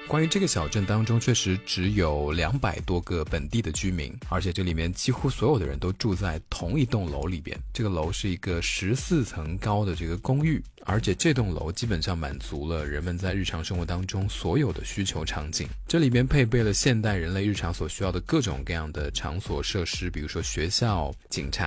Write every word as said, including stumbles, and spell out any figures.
关于这个小镇当中，确实只有两百多个本地的居民，而且这里面几乎所有的人都住在同一栋楼里边。这个楼是一个十四层高的这个公寓，而且这栋楼基本上满足了人们在日常生活当中所有的需求场景。这里边配备了现代人类日常所需要的各种各样的场所设施，比如说学校、警察